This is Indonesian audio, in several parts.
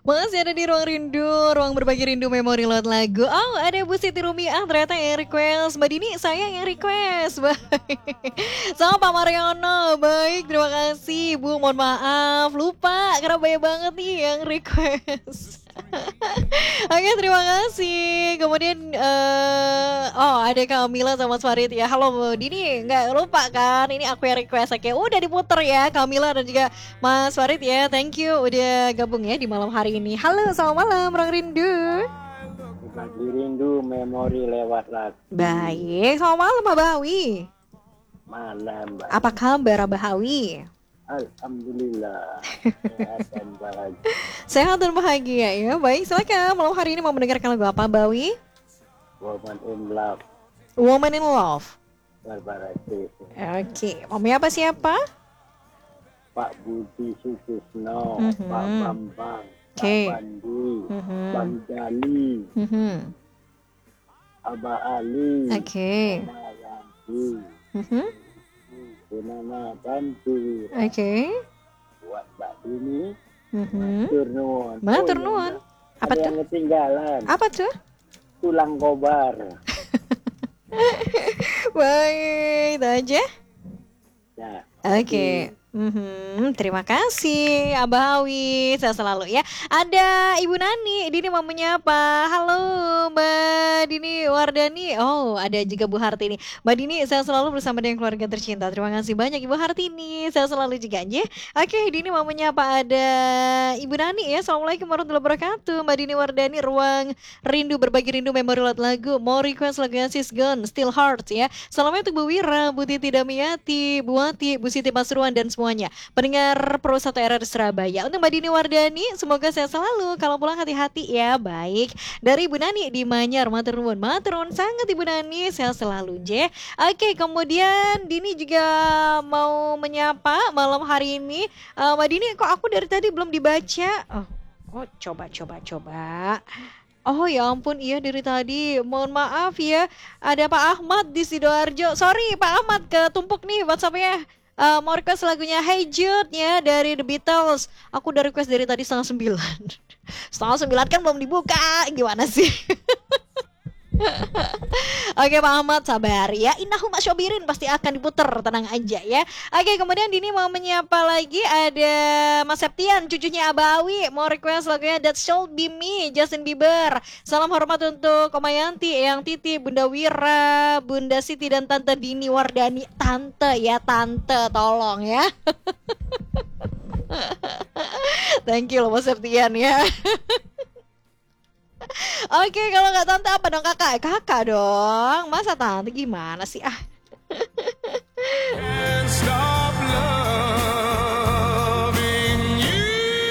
Masih ada di ruang rindu, ruang berbagi rindu memori lewat lagu. Oh, ada Bu Siti Rumiah ternyata yang request. Mbak Dini, saya yang request. Baik. Sama Pak Mariono. Baik, terima kasih Bu. Mohon maaf, lupa karena banyak banget nih yang request. Oke, terima kasih. Kemudian oh, ada Kamila sama Mas Farid ya. Halo Bu Dini, nggak lupa kan? Ini aku yang request. Oke, udah diputer ya Kamila dan juga Mas Farid ya. Thank you udah gabung ya di malam hari ini. Halo, selamat malam Ruang Rindu. Berbagi rindu memori lewat lagu. Baik, selamat malam Abah Hawi. Malam, Mbak. Apa kabar Abah Hawi? Alhamdulillah. Sehat dan bahagia. Sehat dan bahagia ya. Baik, silakan. Malam hari ini mau mendengarkan lagu apa Abah Hawi? Woman in Love. Woman in Love. Barbara Streisand. Oke, mami apa siapa? Pak Budi Sutisno, Mhm. Pak Bambang, Oke. Pak Bandi, Mhm. Bang Jali, Mhm. Abah Ali, Oke. Mama Yanti, Mhm. Bunana Bantu, Oke. buat Mbak Dini, Mhm. Turnuan. Matur nuwun. Apa Ada tuh? yang ketinggalan, Apa tuh? tulang kobar. Baik, itu aja. Ya, Oke. Terima kasih Abah Hawi, saya selalu ya. Ada Ibu Nani, Dini mau menyapa. Halo Mbak Dini Wardani. Oh, ada juga Bu Hartini. Mbak Dini, saya selalu bersama dengan keluarga tercinta. Terima kasih banyak Ibu Hartini. Saya selalu juga ya. Oke, Dini mau menyapa ada Ibu Nani ya. Assalamualaikum warahmatullahi wabarakatuh. Mbak Dini Wardani, ruang rindu berbagi rindu memori lewat lagu. Mau request lagunya Sis Gone, Still Hearts ya. Salamnya untuk Bu Wira, Bu Titi Damiati, Bu Wati, Bu Siti Pasuruan dan semuanya pendengar Pro 1 RR Surabaya. Untuk Mbak Dini Wardani, semoga sehat selalu. Kalau pulang hati-hati ya. Baik. Dari Ibu Nani di Manyar, matur nuwun. Matur nuwun sangat Ibu Nani, sehat selalu je. Oke, kemudian Dini juga mau menyapa malam hari ini. Mbak Dini, kok aku dari tadi belum dibaca? Oh, coba. Oh ya ampun, iya dari tadi. Mohon maaf ya. Ada Pak Ahmad di Sidoarjo. Sorry Pak Ahmad, ketumpuk nih WhatsApp-nya. Mau request lagunya Hey Jude ya dari The Beatles. Aku udah request dari tadi 8:30. 8:30 kan belum dibuka. Gimana sih? Oke Pak Ahmad, sabar ya. Innahum asyobirin pasti akan diputer, tenang aja ya. Oke, kemudian Dini mau menyapa lagi. Ada Mas Septian, cucunya Abawi, mau request lagunya That Should Be Me, Justin Bieber. Salam hormat untuk Oma Yanti, Eyang Titi, Bunda Wira, Bunda Siti dan Tante Dini Wardani. Tante ya, tante, tolong ya. Thank you loh Mas Septian ya. Oke, kalau nggak tante apa dong kakak? Kakak dong. Masa tante gimana sih? Can't stop loving you.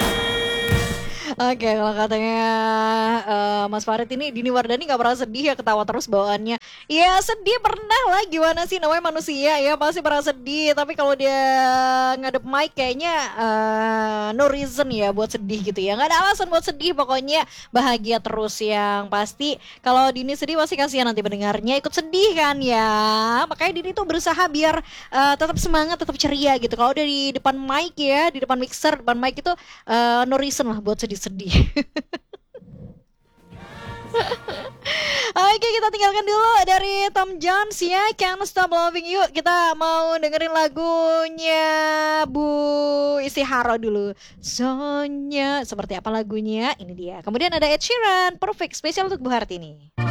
Oke, kalau katanya Mas Farid ini Dini Wardani gak pernah sedih ya, ketawa terus bawaannya. Ya sedih pernah lah, gimana sih namanya manusia ya, pasti pernah sedih. Tapi kalau dia ngadep mic kayaknya no reason ya buat sedih gitu ya. Gak ada alasan buat sedih, pokoknya bahagia terus yang pasti. Kalau Dini sedih pasti kasihan nanti pendengarnya ikut sedih kan ya. Makanya Dini tuh berusaha biar tetap semangat, tetap ceria gitu. Kalau udah di depan mic ya, di depan mixer, depan mic itu no reason lah buat sedih-sedih. Oke, kita tinggalkan dulu dari Tom Jones ya, Can't Stop Loving You. Kita mau dengerin lagunya Bu Istiharo dulu. Sonya, seperti apa lagunya? Ini dia. Kemudian ada Ed Sheeran, Perfect, spesial untuk Bu Hartini.